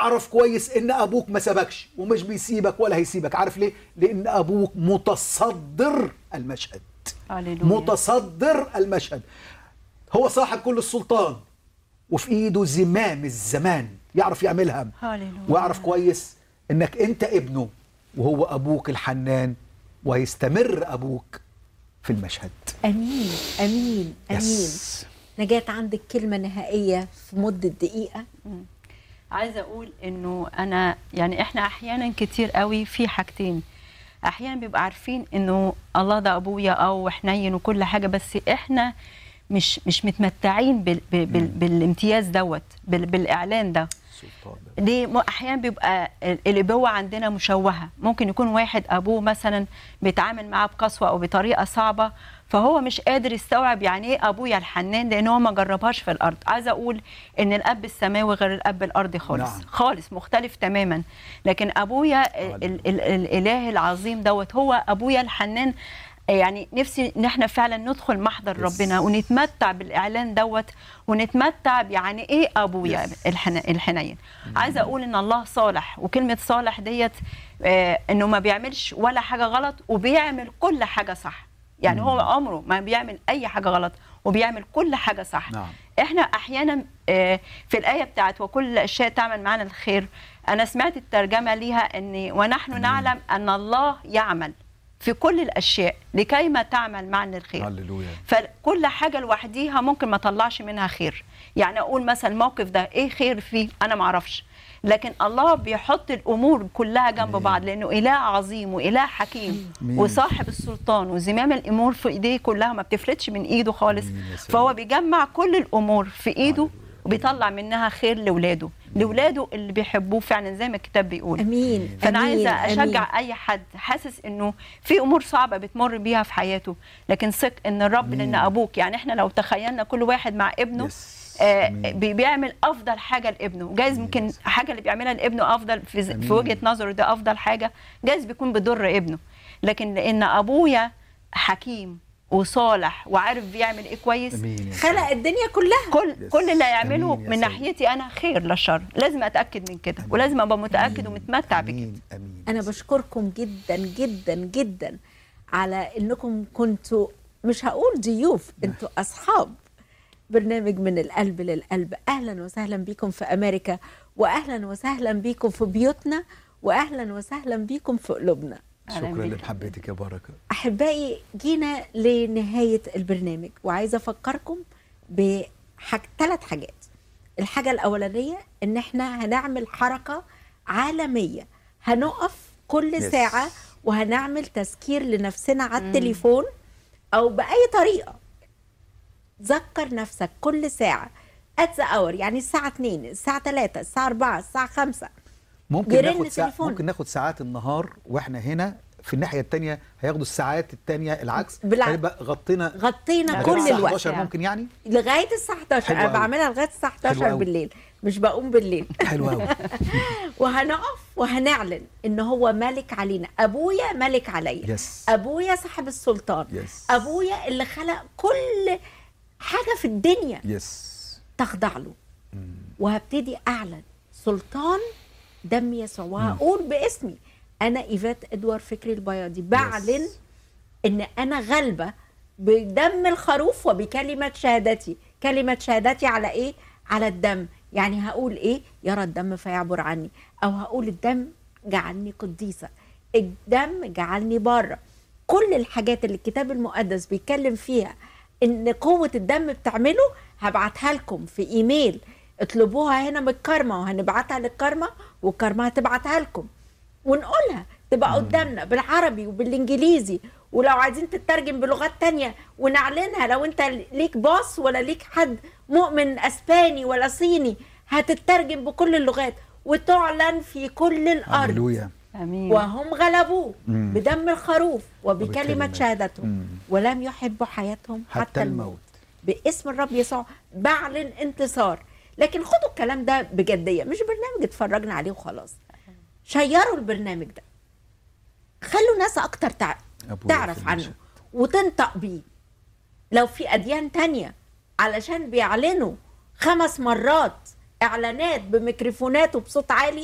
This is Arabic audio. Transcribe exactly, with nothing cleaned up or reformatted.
واعرف كويس ان ابوك ما سابكش ومش بيسيبك ولا هيسيبك. عارف ليه؟ لان ابوك متصدر المشهد. هللويا. متصدر المشهد، هو صاحب كل السلطان وفي ايده زمام الزمان، يعرف يعملها. هللويا. واعرف كويس انك انت ابنه وهو ابوك الحنان، ويستمر ابوك في المشهد. امين امين امين. يس. نجاة، عندك كلمه نهائيه في مده دقيقه؟ عايزه اقول انه انا يعني احنا احيانا كتير قوي في حاجتين. احيانا بيبقى عارفين انه الله ده ابويا او حنين وكل حاجه، بس احنا مش مش متمتعين بال بال بالامتياز دوت، بال بالاعلان ده. ليه؟ احيانا بيبقى الابوه عندنا مشوهه. ممكن يكون واحد ابوه مثلا بيتعامل معاه بقسوه او بطريقه صعبه، فهو مش قادر يستوعب يعني ايه ابويا الحنان، لان هو ما جربهاش في الارض. عايزه اقول ان الاب السماوي غير الاب الارضي خالص. نعم. خالص مختلف تماما. لكن ابويا ال ال ال الاله العظيم دوت هو ابويا الحنان. يعني نفسي ان احنا فعلا ندخل محضر ربنا ونتمتع بالاعلان دوت، ونتمتع يعني ايه ابويا الحنين. عايزه اقول ان الله صالح، وكلمه صالح ديت آه انه ما بيعملش ولا حاجه غلط وبيعمل كل حاجه صح. يعني هو عمره ما بيعمل اي حاجه غلط وبيعمل كل حاجه صح. نعم. احنا احيانا آه في الايه بتاعت وكل الاشياء تعمل معنا الخير، انا سمعت الترجمه ليها ان ونحن مم. نعلم ان الله يعمل في كل الاشياء لكي ما تعمل معنا الخير. هللويا. فكل حاجه لوحديها ممكن ما طلعش منها خير. يعني اقول مثلا الموقف ده ايه خير فيه انا ما اعرفش، لكن الله بيحط الامور كلها جنب مين. بعض، لانه اله عظيم واله حكيم مين. وصاحب السلطان، وزمام الامور في ايديه كلها ما بتفلتش من ايده خالص. فهو بيجمع كل الامور في ايده وبيطلع منها خير لاولاده، لاولاده اللي بيحبوه فعلا زي ما الكتاب بيقول. امين. فانا أمين. عايزه اشجع أمين. اي حد حاسس انه في امور صعبه بتمر بيها في حياته، لكن ثق ان الرب لان ابوك. يعني احنا لو تخيلنا كل واحد مع ابنه آه بيعمل افضل حاجه لابنه، جايز ممكن حاجه اللي بيعملها لابنه افضل في, في وجهه نظره ده افضل حاجه، جايز بيكون بيضر ابنه، لكن لان ابويا حكيم وصالح وعارف بيعمل ايه كويس، خلق الدنيا كلها. كل كل اللي يعمله من ناحيتي انا خير لا شر. لازم اتاكد من كده، ولازم ابقى متاكد ومتمتع بكده. انا بشكركم جدا جدا جدا على انكم كنتوا، مش هقول ضيوف، انتوا اصحاب برنامج من القلب للقلب. اهلا وسهلا بيكم في امريكا، واهلا وسهلا بيكم في بيوتنا، واهلا وسهلا بيكم في قلوبنا. شكرا لمحبتك يا بركه. احبائي، جينا لنهايه البرنامج، وعايزه افكركم بحاج ثلاث حاجات. الحاجه الاولانيه ان احنا هنعمل حركه عالميه، هنقف كل yes. ساعه وهنعمل تذكير لنفسنا على التليفون او باي طريقه. ذكر نفسك كل ساعه at the hour، يعني الساعه اتنين، الساعه تلاتة، الساعه أربعة، الساعه خمسة. ممكن ناخد ساعة، ممكن ناخد ساعات النهار واحنا هنا، في الناحيه الثانيه هياخدوا الساعات الثانيه العكس، هيبقى غطينا غطينا كل الوقت. حداشر ممكن يعني لغايه الساعه حداشر. انا بعملها لغايه الساعه حداشر بالليل، مش بقوم بالليل. حلو قوي. وهنقف وهنعلن ان هو ملك علينا. ابويا ملك عليا. yes. ابويا صاحب السلطان. yes. ابويا اللي خلق كل حاجه في الدنيا yes. تخضع له. mm. وهبتدي اعلن سلطان دم يسوع، وهقول mm. باسمي انا ايفات ادوار فكري البياضي بعلن yes. ان انا غلبه بدم الخروف وبكلمه شهادتي. كلمه شهادتي على ايه؟ على الدم. يعني هقول ايه؟ يرى الدم فيعبر عني، او هقول الدم جعلني قديسه، الدم جعلني بره. كل الحاجات اللي الكتاب المقدس بيتكلم فيها ان قوه الدم بتعمله هبعتها لكم في ايميل. اطلبوها هنا من الكارما وهنبعتها للكارما، والكارما هتبعتها لكم ونقولها تبقى قدامنا بالعربي وبالانجليزي، ولو عايزين تترجم بلغات تانية ونعلنها. لو انت ليك باص ولا ليك حد مؤمن اسباني ولا صيني، هتترجم بكل اللغات وتعلن في كل الارض. هللويا. امين. وهم غلبوه مم. بدم الخروف وبكلمه شهادتهم، ولم يحبوا حياتهم حتى, حتى الموت. باسم الرب يسوع بعلن انتصار. لكن خدوا الكلام ده بجديه، مش برنامج اتفرجنا عليه وخلاص. شيروا البرنامج ده، خلوا ناس اكتر تع... تعرف عنه وتنطق بيه. لو في اديان تانية علشان بيعلنوا خمس مرات اعلانات بميكروفونات وبصوت عالي